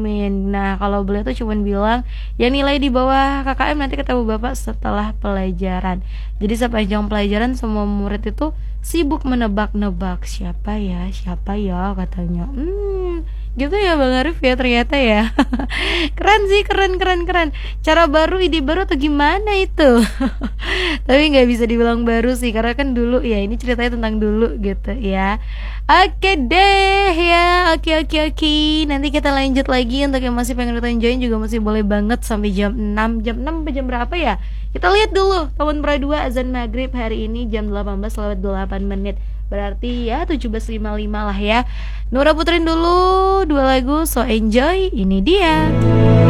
Amin. Nah, kalau beliau tuh cuman bilang, ya nilai di bawah KKM nanti ketemu Bapak setelah pelajaran. Jadi sepanjang pelajaran semua murid itu sibuk menebak-nebak siapa ya katanya. Gitu ya Bang Arif ya ternyata ya. Keren sih, keren. Cara baru, ide baru atau gimana itu? Tapi nggak bisa dibilang baru sih karena kan dulu ya, ini ceritanya tentang dulu gitu ya. Oke deh ya, oke. Nanti kita lanjut lagi, untuk yang masih pengen ikutan join juga masih boleh banget sampai jam 6. Jam 6 sampai jam berapa ya? Kita lihat dulu. Tahun Pra 2 azan maghrib hari ini jam 18:08. Berarti ya 17.55 lah ya. Nura puterin dulu 2 lagu, so enjoy. Ini dia.